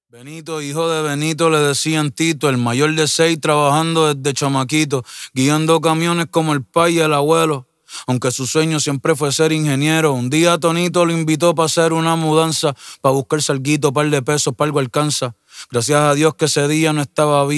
Benito, hijo de Benito, le decían Tito, el mayor de 6, trabajando desde chamaquito, guiando camiones como el pai y el abuelo. Aunque su sueño siempre fue ser ingeniero, un día Tonito lo invitó para hacer una mudanza, para buscar salguito, par de pesos, para algo alcanza. Gracias a Dios que ese día no estaba vivo.